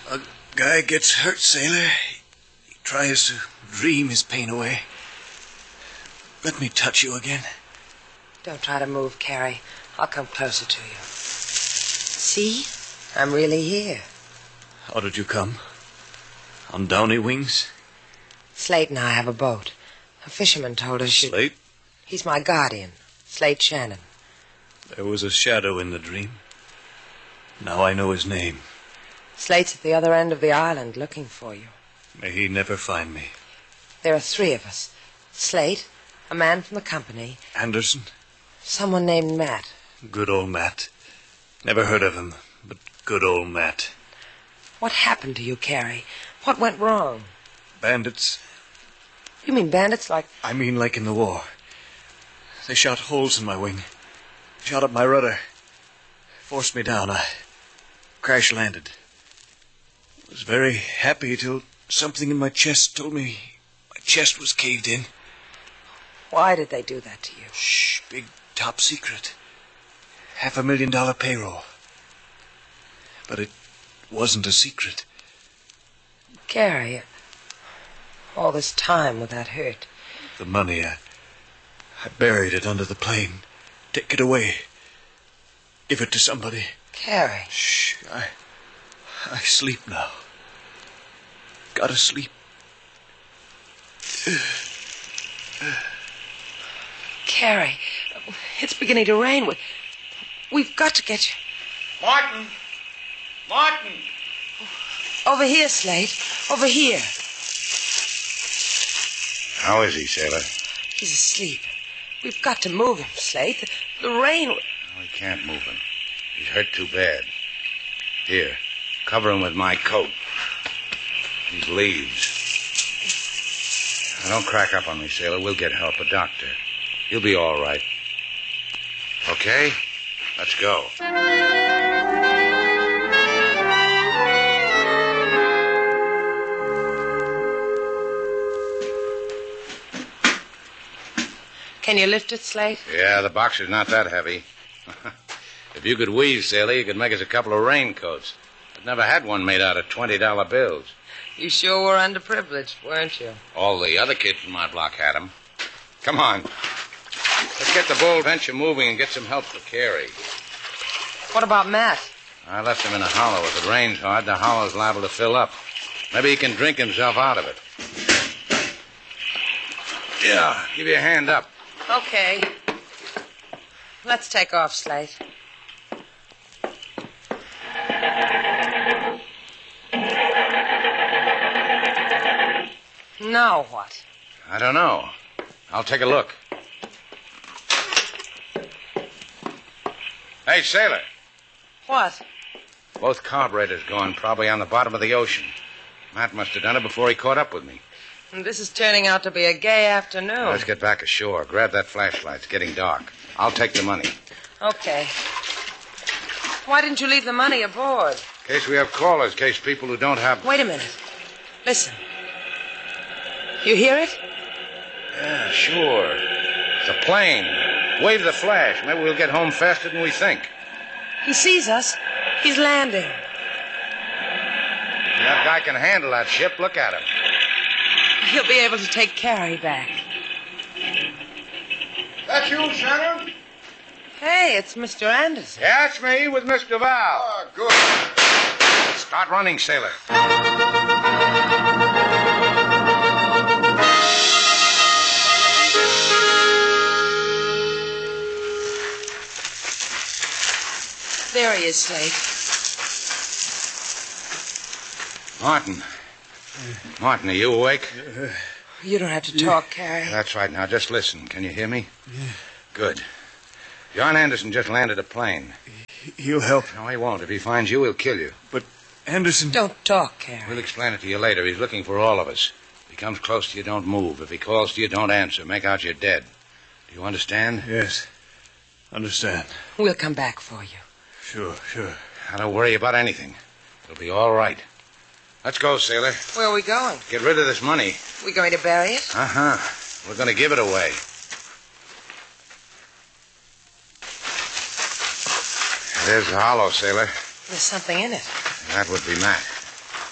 A guy gets hurt, sailor. He tries to dream his pain away. Let me touch you again. Don't try to move, Carrie. I'll come closer to you. See? I'm really here. How did you come? On downy wings? Slate and I have a boat. A fisherman told us you... Slate? He's my guardian, Slate Shannon. There was a shadow in the dream. Now I know his name. Slate's at the other end of the island looking for you. May he never find me. There are 3 of us. Slate, a man from the company. Anderson? Someone named Matt. Good old Matt. Never heard of him, but good old Matt. What happened to you, Carrie? What went wrong? Bandits. You mean bandits like... I mean like in the war. They shot holes in my wing. Shot up my rudder. Forced me down. I crash-landed. Was very happy till something in my chest told me my chest was caved in. Why did they do that to you? Shh, big top secret. $500,000 payroll. But it wasn't a secret. Carrie, all this time with that hurt. The money, I buried it under the plane. Take it away. Give it to somebody. Carrie. Shh, I sleep now. Gotta sleep. Carrie, it's beginning to rain. We've got to get you... Martin! Martin! Over here, Slate. Over here. How is he, sailor? He's asleep. We've got to move him, Slate. The rain... No, we can't move him. He's hurt too bad. Here, cover him with my coat. These leaves. Now, don't crack up on me, sailor. We'll get help, a doctor. He'll be all right. Okay? Let's go. Can you lift it, Slate? Yeah, the box is not that heavy. If you could weave, sailor, you could make us a couple of raincoats. I've never had one made out of $20 bills. You sure were underprivileged, weren't you? All the other kids in my block had them. Come on. Let's get the Bold Venture moving and get some help for Carrie. What about Matt? I left him in a hollow. If it rains hard, the hollow's liable to fill up. Maybe he can drink himself out of it. Yeah, give you a hand up. Okay. Let's take off, Slate. Now what? I don't know. I'll take a look. Hey, sailor. What? Both carburetors gone, probably on the bottom of the ocean. Matt must have done it before he caught up with me. This is turning out to be a gay afternoon. Let's get back ashore. Grab that flashlight. It's getting dark. I'll take the money. Okay. Why didn't you leave the money aboard? In case we have callers, in case people who don't have... Wait a minute. Listen. You hear it? Yeah, sure. It's a plane. Wave the flash. Maybe we'll get home faster than we think. He sees us. He's landing. That guy can handle that ship. Look at him. He'll be able to take Carrie back. That's you, Shannon? Hey, it's Mr. Anderson. Yeah, it's me with Mr. Val. Ah, good. Start running, sailor. There he is, Slate. Martin. Martin, are you awake? You don't have to talk, Carrie. That's right. Now, just listen. Can you hear me? Yeah. Good. John Anderson just landed a plane. He'll help. No, he won't. If he finds you, he'll kill you. But Anderson... Don't talk, Carrie. We'll explain it to you later. He's looking for all of us. If he comes close to you, don't move. If he calls to you, don't answer. Make out you're dead. Do you understand? Yes. Understand. We'll come back for you. Sure. Now, don't worry about anything. It'll be all right. Let's go, sailor. Where are we going? Get rid of this money. We going to bury it? Uh-huh. We're going to give it away. There's the hollow, sailor. There's something in it. That would be Matt.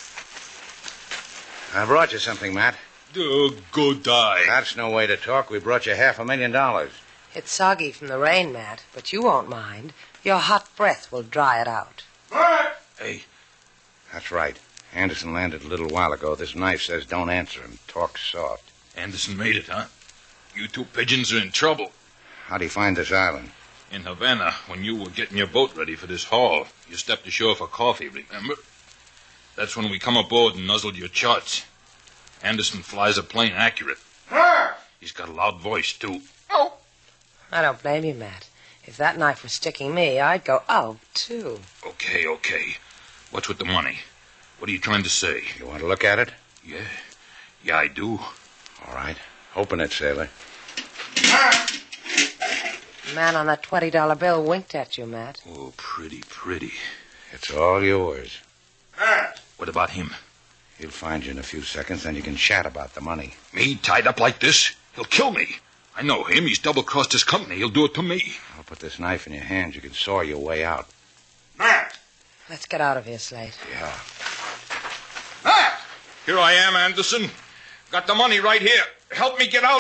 I brought you something, Matt. Go die. That's no way to talk. We brought you $500,000. It's soggy from the rain, Matt, but you won't mind. Your hot breath will dry it out. Hey, That's right. Anderson landed a little while ago. This knife says don't answer him. Talk soft. Anderson made it, huh? You two pigeons are in trouble. How'd he find this island? In Havana, when you were getting your boat ready for this haul, you stepped ashore for coffee, remember? That's when we come aboard and nuzzled your charts. Anderson flies a plane accurate. He's got a loud voice, too. I don't blame you, Matt. If that knife was sticking me, I'd go, oh, too. Okay. What's with the money? What are you trying to say? You want to look at it? Yeah, I do. All right. Open it, sailor. The man on that $20 bill winked at you, Matt. Oh, pretty. It's all yours. What about him? He'll find you in a few seconds, then you can chat about the money. Me tied up like this? He'll kill me. I know him. He's double-crossed his company. He'll do it to me. I'll put this knife in your hands. You can saw your way out. Matt! Let's get out of here, Slate. Yeah. Matt! Here I am, Anderson. Got the money right here. Help me get out.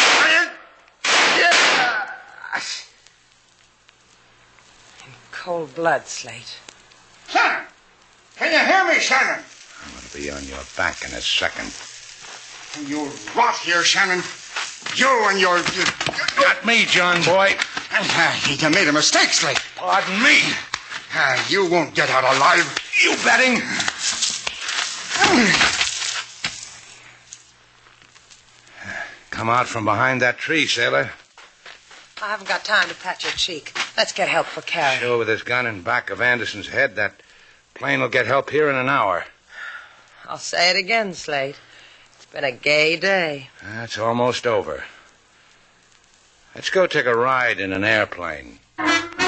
In cold blood, Slate. Shannon! Can you hear me, Shannon? I'm going to be on your back in a second. You rot here, Shannon. You and your... Not me, John boy. You made a mistake, Slate. Pardon me. You won't get out alive. You betting? Come out from behind that tree, sailor. I haven't got time to pat your cheek. Let's get help for Carrie. Sure, with this gun in back of Anderson's head, that plane will get help here in an hour. I'll say it again, Slate. It's been a gay day. That's almost over. Let's go take a ride in an airplane.